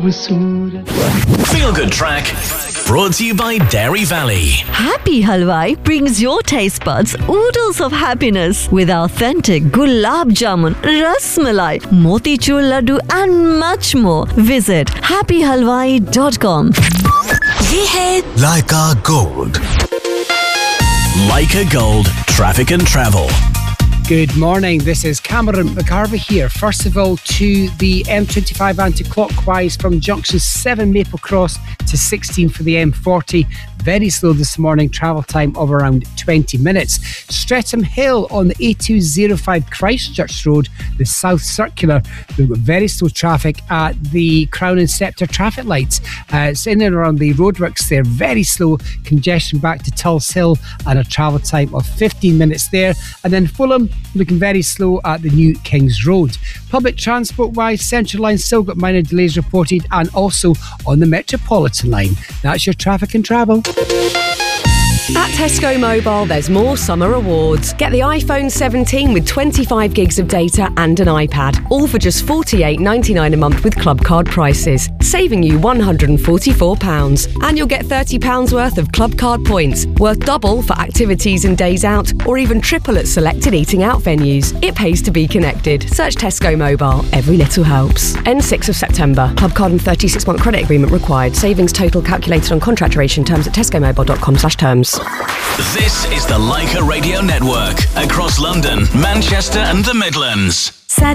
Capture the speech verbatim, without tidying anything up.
खूबसूरत. Feel Good Track, brought to you by Dairy Valley. Happy Halwai brings your taste buds oodles of happiness with authentic gulab jamun, ras malai, motichur laddu and much more. Visit happy halwai dot com. ये है Leica Gold. Leica Gold, traffic and travel. Good morning, this is Cameron McCarvey here. First of all, to the M twenty-five anti-clockwise from junction seven Maple Cross to sixteen for the M forty. Very slow this morning, travel time of around twenty minutes. Streatham Hill on the A two oh five Christchurch Road, the South Circular. We've got very slow traffic at the Crown and Sceptre traffic lights. Uh, it's in and around the roadworks there. Very slow congestion back to Tulse Hill and a travel time of fifteen minutes there. And then Fulham looking very slow at the New Kings Road. Public transport wise, Central Line still got minor delays reported, and also on the Metropolitan Line. That's your traffic and travel. At Tesco Mobile, there's more summer awards. Get the iPhone seventeen with twenty-five gigs of data and an iPad, all for just forty-eight ninety-nine a month with club card prices, saving you one hundred forty-four pounds. And you'll get thirty pounds worth of club card points, worth double for activities and days out, or even triple at selected eating out venues. It pays to be connected. Search Tesco Mobile. Every little helps. End sixth of September. Club card and thirty-six month credit agreement required. Savings total calculated on contract duration. Terms at tescomobile dot com slash terms. This is the Leica Radio Network, across London, Manchester and the Midlands.